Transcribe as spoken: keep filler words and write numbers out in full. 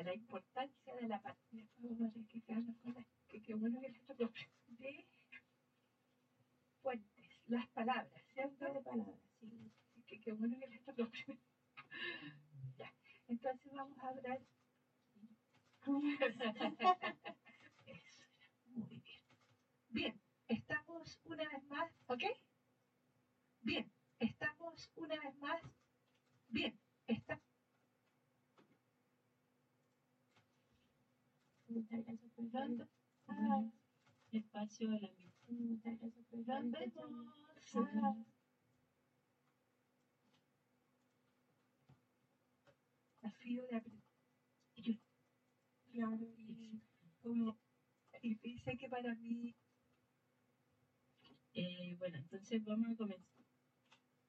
a la importancia de la palabra. Que quedarnos con la, que qué bueno que les tocó de puentes, las palabras, ¿cierto? De palabras, sí. Que qué bueno que les tocó ya. Entonces vamos a hablar. Eso, muy bien. Bien, estamos una vez más, ¿ok? Bien, estamos una vez más. Bien, está. Muchas gracias por pronto. Ah, espacio de la mitad. Muchas gracias por pronto. Nos vemos. Ah. Desafío de aprender. Claro, y como y sé que para mí. Eh, bueno, entonces vamos a comenzar.